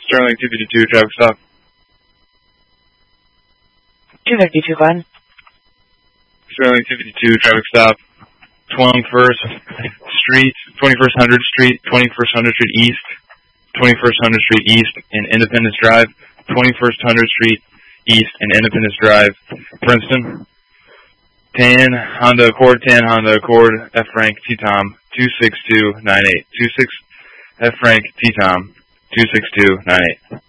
Sterling 252, traffic stop. 252, Sterling 252, traffic stop. 21st Street, 21st Street East, 21st Street East and Independence Drive, 21st Street East and Independence Drive, Princeton. Tan Honda Accord, F Frank, T-Tom, 26298. 26 F Frank, T-Tom, 26298.